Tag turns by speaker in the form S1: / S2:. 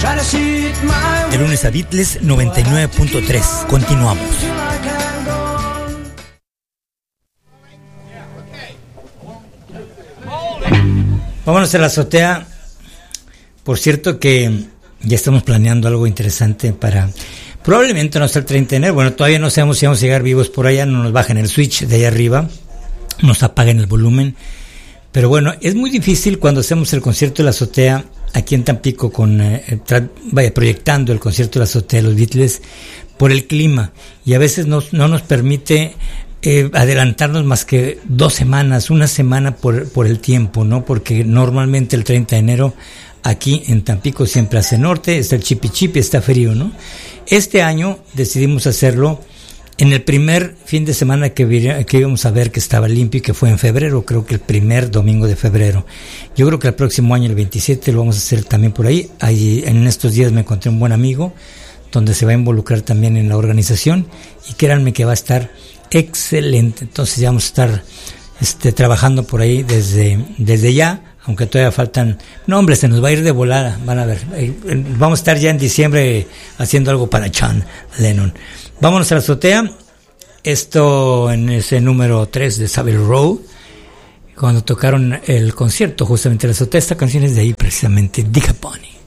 S1: De lunes a Beatles 99.3. Continuamos. Vámonos a la azotea. Por cierto que ya estamos planeando algo interesante para... Probablemente no hasta el 30 de enero. Bueno, todavía no sabemos si vamos a llegar vivos por allá. No nos bajen el switch de allá arriba. Nos apaguen el volumen. Pero bueno, es muy difícil cuando hacemos el concierto de la azotea aquí en Tampico proyectando el concierto de la azotea de los Beatles por el clima. Y a veces no nos permite adelantarnos más que 2 semanas, una semana por el tiempo, ¿no? Porque normalmente el 30 de enero aquí en Tampico siempre hace norte, está el chipi chipi, está frío, ¿no? Este año decidimos hacerlo en el primer fin de semana que íbamos a ver que estaba limpio y que fue en febrero, creo que el primer domingo de febrero. Yo creo que el próximo año, el 27, lo vamos a hacer también por ahí. Ahí en estos días me encontré un buen amigo donde se va a involucrar también en la organización y créanme que va a estar excelente. Entonces ya vamos a estar trabajando por ahí desde ya. Aunque todavía faltan... No, hombre, se nos va a ir de volada, van a ver. Vamos a estar ya en diciembre haciendo algo para John Lennon. Vámonos a la azotea. Esto en ese número 3 de Savile Row, cuando tocaron el concierto justamente en la azotea. Esta canción es de ahí precisamente, Dick Pony.